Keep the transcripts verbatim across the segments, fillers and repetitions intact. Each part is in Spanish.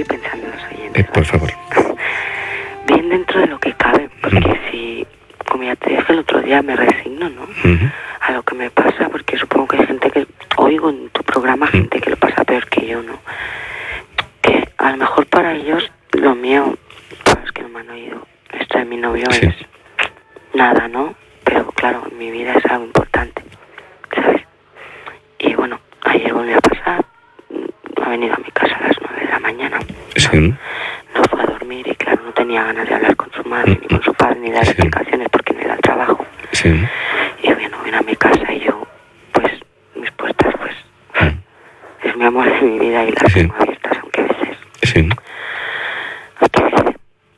ir pensando en los oyentes. Eh, por favor. Bien dentro de lo que cabe, porque uh-huh. si, como ya te dije el otro día, me resigno, ¿no? Uh-huh. A lo que me pasa, porque supongo que hay gente que, oigo en tu programa, uh-huh. gente que lo pasa peor que yo, ¿no? Que a lo mejor para ellos, lo mío, para los que no me han oído, esto de mi novio sí. es nada, ¿no? Pero claro, en mi vida es algo importante, ¿sabes? Y bueno, ayer volvió a pasar, ha venido a mi casa a las nueve de la mañana. Sí. No, no fue a dormir y claro, no tenía ganas de hablar con su madre, ni con su padre, ni dar sí. explicaciones porque me da el trabajo. Sí. Y bueno, vino a mi casa y yo, pues, mis puertas, pues, sí. es mi amor de mi vida y las tengo sí. abiertas, aunque a veces... Sí. Hasta que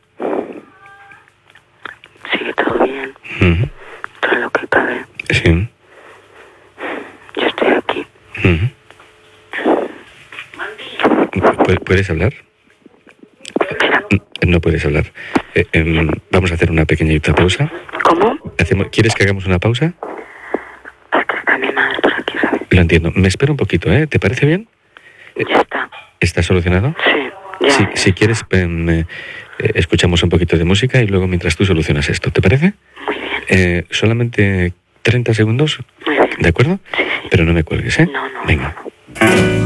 sigue todo bien, uh-huh. todo lo que cabe. Sí. Yo estoy aquí. Uh-huh. ¿Puedes hablar? Espera. No puedes hablar. Eh, eh, vamos a hacer una pequeñita pausa. ¿Cómo? Hacemos, ¿Quieres que hagamos una pausa? Es que está mi madre por aquí, ¿sabes? Lo entiendo. Me espero un poquito, ¿eh? ¿Te parece bien? Ya está. ¿Está solucionado? Sí, ya. Si, ya. si quieres, eh, eh, escuchamos un poquito de música y luego mientras tú solucionas esto. ¿Te parece? Muy bien. Eh, solamente treinta segundos. Muy bien. ¿De acuerdo? Sí, sí. Pero no me cuelgues, ¿eh? No, no. Venga. No, no.